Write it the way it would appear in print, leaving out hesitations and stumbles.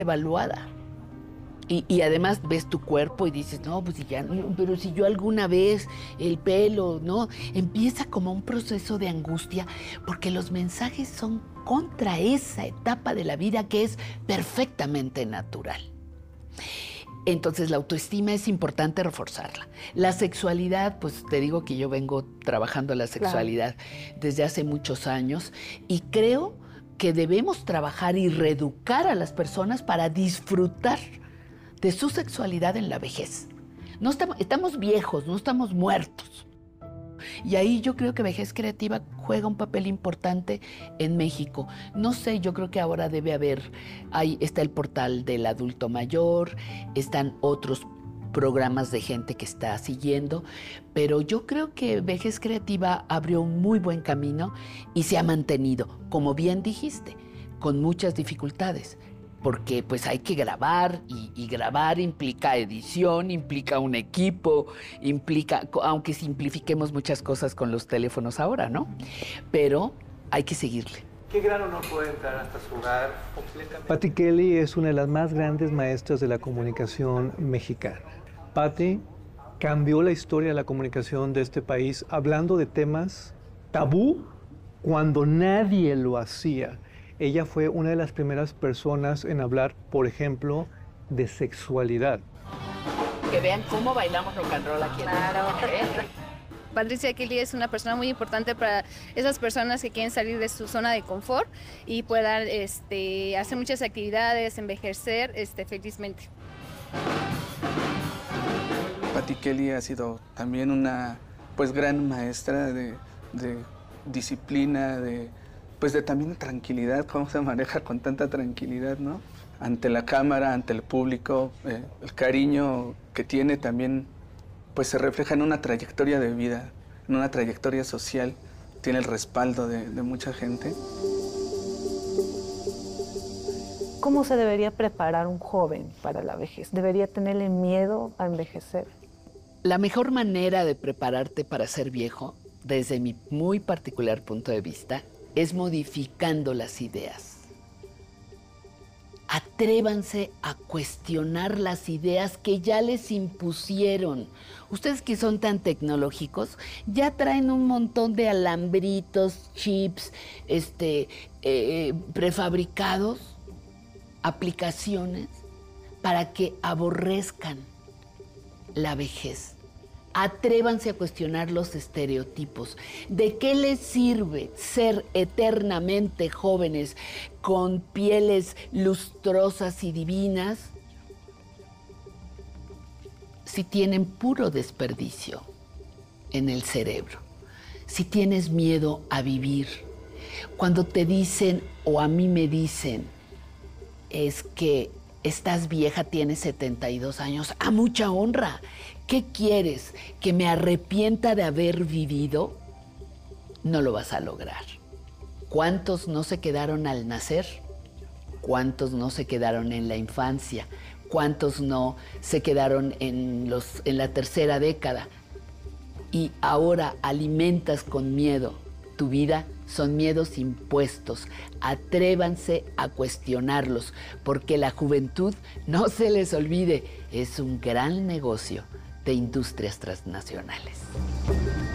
evaluada. Y además ves tu cuerpo y dices, no, pues ya, no, pero si yo alguna vez el pelo, ¿no? Empieza como un proceso de angustia porque los mensajes son contra esa etapa de la vida que es perfectamente natural. Entonces la autoestima es importante reforzarla. La sexualidad, pues te digo que yo vengo trabajando la sexualidad desde hace muchos años y creo que debemos trabajar y reeducar a las personas para disfrutar de su sexualidad en la vejez. No estamos viejos, no estamos muertos. Y ahí yo creo que Vejez Creativa juega un papel importante en México. No sé, yo creo que ahora debe haber, ahí está el portal del adulto mayor, están otros programas de gente que está siguiendo, pero yo creo que Vejez Creativa abrió un muy buen camino y se ha mantenido, como bien dijiste, con muchas dificultades. Porque pues hay que grabar y grabar implica edición, implica un equipo, implica, aunque simplifiquemos muchas cosas con los teléfonos ahora, ¿no? Pero hay que seguirle. Qué gran honor poder entrar hasta su hogar completamente. Patti Kelly es una de las más grandes maestras de la comunicación mexicana. Patti cambió la historia de la comunicación de este país hablando de temas tabú cuando nadie lo hacía. Ella fue una de las primeras personas en hablar, por ejemplo, de sexualidad. Que vean cómo bailamos rock and roll aquí en México. Patricia Kelly es una persona muy importante para esas personas que quieren salir de su zona de confort y puedan hacer muchas actividades, envejecer felizmente. Patti Kelly ha sido también una gran maestra de disciplina, también de tranquilidad, cómo se maneja con tanta tranquilidad, ¿no? Ante la cámara, ante el público, el cariño que tiene también, pues se refleja en una trayectoria de vida, en una trayectoria social, tiene el respaldo de mucha gente. ¿Cómo se debería preparar un joven para la vejez? ¿Debería tenerle miedo a envejecer? La mejor manera de prepararte para ser viejo, desde mi muy particular punto de vista, es modificando las ideas. Atrévanse a cuestionar las ideas que ya les impusieron. Ustedes que son tan tecnológicos, ya traen un montón de alambritos, chips, prefabricados, aplicaciones para que aborrezcan la vejez. Atrévanse a cuestionar los estereotipos. ¿De qué les sirve ser eternamente jóvenes con pieles lustrosas y divinas si tienen puro desperdicio en el cerebro? Si tienes miedo a vivir. Cuando te dicen, o a mí me dicen, es que estás vieja, tienes 72 años, ¡a mucha honra! ¿Qué quieres? ¿Que me arrepienta de haber vivido? No lo vas a lograr. ¿Cuántos no se quedaron al nacer? ¿Cuántos no se quedaron en la infancia? ¿Cuántos no se quedaron en la tercera década? Y ahora alimentas con miedo tu vida. Son miedos impuestos. Atrévanse a cuestionarlos, porque la juventud, no se les olvide, es un gran negocio de industrias transnacionales.